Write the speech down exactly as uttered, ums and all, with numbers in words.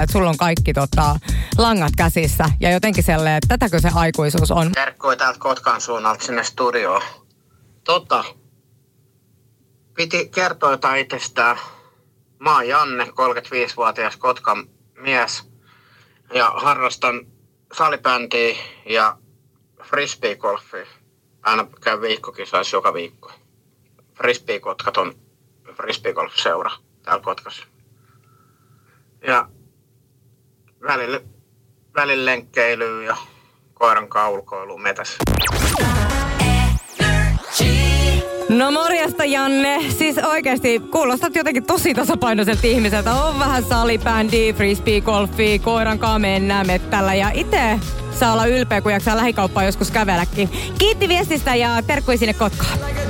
että sulla on kaikki tota, langat käsissä. Ja jotenkin sellainen, että tätäkö se aikuisuus on? Terkkui täältä Kotkan suunnalta sinne studioon. Tota, piti kertoa jotain itsestään. Mä oon Janne, kolmekymmentäviisivuotias Kotkan mies. Ja harrastan salibändiä ja frisbeegolfia. Aina käyn viikkokisoissa joka viikko. Frisbeekotkat on frisbeegolf-seura täällä Kotkassa. Ja välillä, välillä lenkkeilyä ja koiran kaulkoilua metässä. No morjesta Janne. Siis oikeasti kuulostat jotenkin tosi tasapainoiselta ihmiseltä. On vähän salibändiä, frisbeegolfia, koiran kanssa mennään mettällä ja itse saa olla ylpeä, kun jaksaa lähikauppaa joskus kävelläkin. Kiitti viestistä ja terkkui sinne Kotkaan.